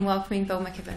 Welcoming Bill McKibben.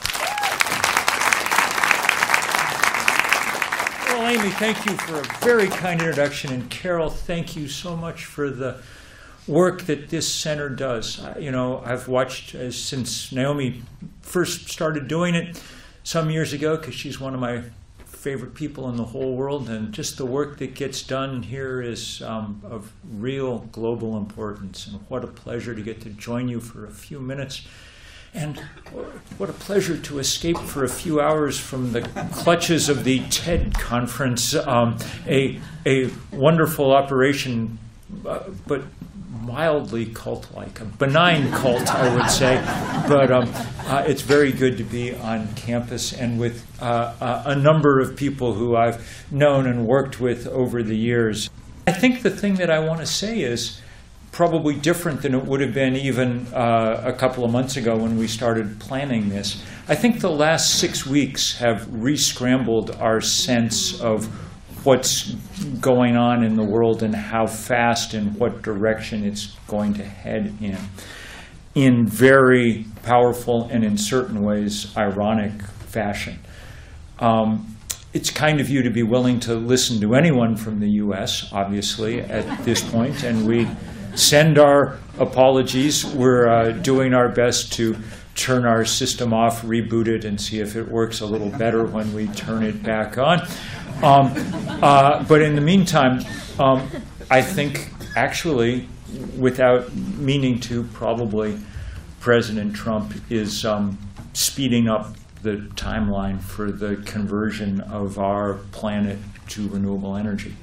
Well, Amy, thank you for a very kind introduction. And Carol, thank you so much for the work that this center does. I've watched since Naomi first started doing it some years ago, because she's one of my favorite people in the whole world. And just the work that gets done here is of real global importance. And what a pleasure to get to join you for a few minutes. And what a pleasure to escape for a few hours from the clutches of the TED conference, a wonderful operation, but mildly cult-like, a benign cult, I would say. But it's very good to be on campus and with a number of people who I've known and worked with over the years. I think the thing that I want to say is probably different than it would have been even a couple of months ago when we started planning this. I think the last 6 weeks have re-scrambled our sense of what's going on in the world and how fast and what direction it's going to head in very powerful and in certain ways ironic fashion. It's kind of you to be willing to listen to anyone from the U.S., obviously, at this point, and we send our apologies. We're doing our best to turn our system off, reboot it, and see if it works a little better when we turn it back on. But in the meantime, I think actually, without meaning to, probably President Trump is speeding up the timeline for the conversion of our planet to renewable energy.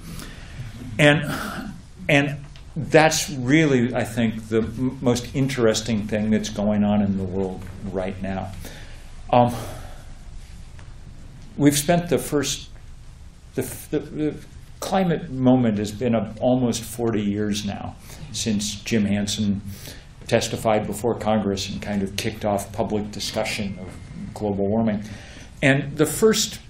And that's really, I think, the most interesting thing that's going on in the world right now. We've spent the climate moment has been almost 40 years now since Jim Hansen testified before Congress and kind of kicked off public discussion of global warming. And the first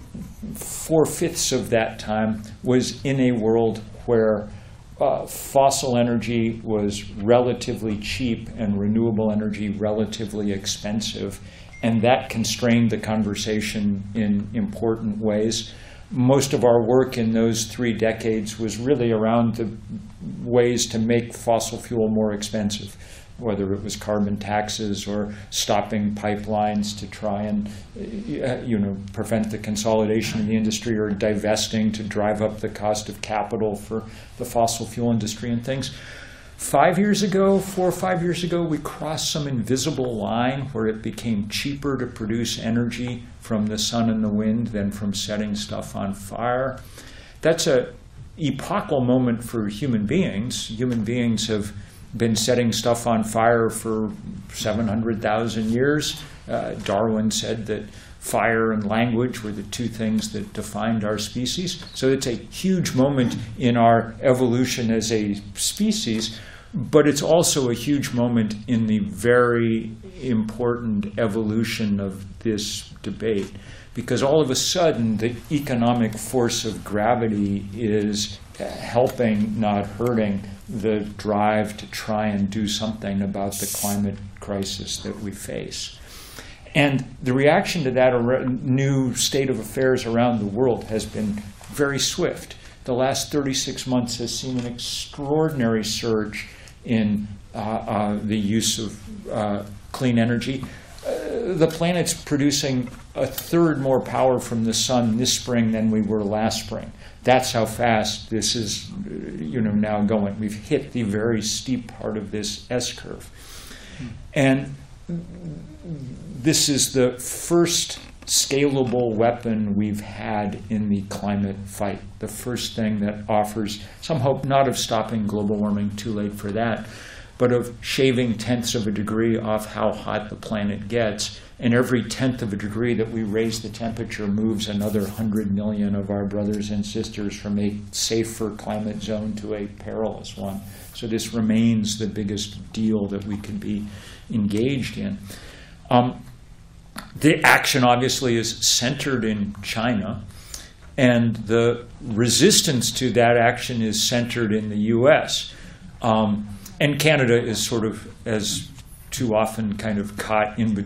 4/5 of that time was in a world where fossil energy was relatively cheap and renewable energy relatively expensive, and that constrained the conversation in important ways. Most of our work in those 3 decades was really around the ways to make fossil fuel more expensive, whether it was carbon taxes or stopping pipelines to try and prevent the consolidation in the industry, or divesting to drive up the cost of capital for the fossil fuel industry and things. 4 or 5 years ago, we crossed some invisible line where it became cheaper to produce energy from the sun and the wind than from setting stuff on fire. That's an epochal moment for human beings. Human beings have been setting stuff on fire for 700,000 years. Darwin said that fire and language were the 2 things that defined our species. So it's a huge moment in our evolution as a species, but it's also a huge moment in the very important evolution of this debate, because all of a sudden the economic force of gravity is helping, not hurting, the drive to try and do something about the climate crisis that we face. And the reaction to that new state of affairs around the world has been very swift. The last 36 months has seen an extraordinary surge in the use of clean energy. The planet's producing 1/3 more power from the sun this spring than we were last spring. That's how fast this is now going. We've hit the very steep part of this S-curve. And this is the first scalable weapon we've had in the climate fight. The first thing that offers some hope, not of stopping global warming, too late for that, but of shaving 1/10 of a degree off how hot the planet gets. And every 1/10 of a degree that we raise the temperature moves another 100 million of our brothers and sisters from a safer climate zone to a perilous one. So this remains the biggest deal that we could be engaged in. The action obviously is centered in China, and the resistance to that action is centered in the U.S. And Canada is sort of, as too often kind of caught in